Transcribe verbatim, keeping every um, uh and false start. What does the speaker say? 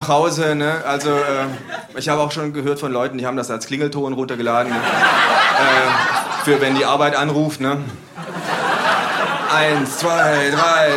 Hause, ne? Also, äh, ich habe auch schon gehört von Leuten, die haben das als Klingelton runtergeladen, ne? äh, für wenn die Arbeit anruft, ne? Eins, zwei, drei,